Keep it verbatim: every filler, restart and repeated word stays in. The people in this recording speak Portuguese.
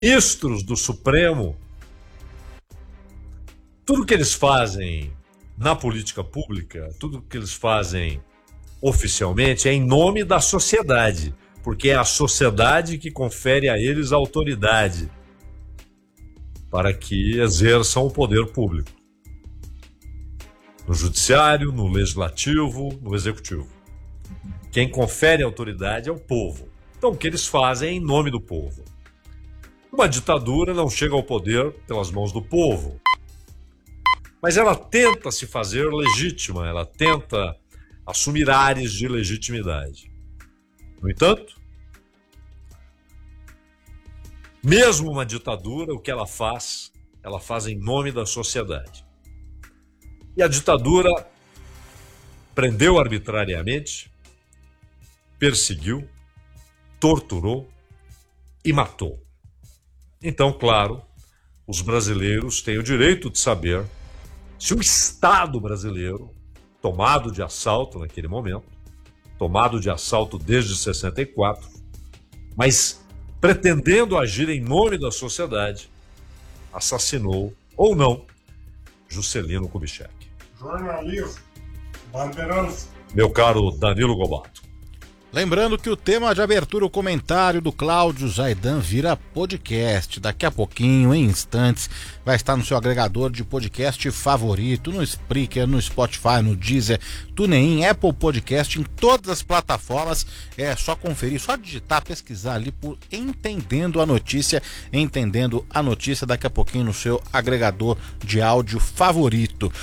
ministros do Supremo, tudo que eles fazem na política pública, tudo que eles fazem oficialmente é em nome da sociedade, porque é a sociedade que confere a eles a autoridade para que exerçam o poder público. No judiciário, no legislativo, no executivo. Quem confere a autoridade é o povo. Então o que eles fazem é em nome do povo. Uma ditadura não chega ao poder pelas mãos do povo, mas ela tenta se fazer legítima, ela tenta assumir áreas de legitimidade. No entanto, mesmo uma ditadura, o que ela faz, ela faz em nome da sociedade. E a ditadura prendeu arbitrariamente, perseguiu, torturou e matou. Então, claro, os brasileiros têm o direito de saber se o Estado brasileiro, tomado de assalto naquele momento, tomado de assalto desde sessenta e quatro, mas pretendendo agir em nome da sociedade, assassinou ou não Juscelino Kubitschek. Jornalismo, Bandeirantes. Meu caro Danilo Gobato. Lembrando que o tema de abertura, o comentário do Cláudio Zaidan vira podcast. Daqui a pouquinho, em instantes, vai estar no seu agregador de podcast favorito, no Spreaker, no Spotify, no Deezer, TuneIn, Apple Podcast, em todas as plataformas. É só conferir, só digitar, pesquisar ali por Entendendo a Notícia, Entendendo a Notícia, daqui a pouquinho no seu agregador de áudio favorito.